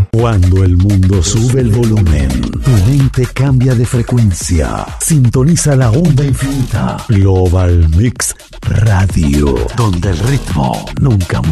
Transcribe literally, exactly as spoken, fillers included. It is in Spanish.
Cuando el mundo sube el volumen, tu mente cambia de frecuencia. Sintoniza la onda infinita. Global Mix Radio, donde el ritmo nunca muere.